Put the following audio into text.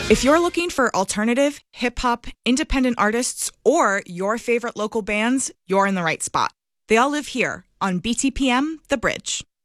If you're looking for alternative, hip-hop, independent artists, or your favorite local bands, you're in the right spot. They all live here on BTPM The Bridge.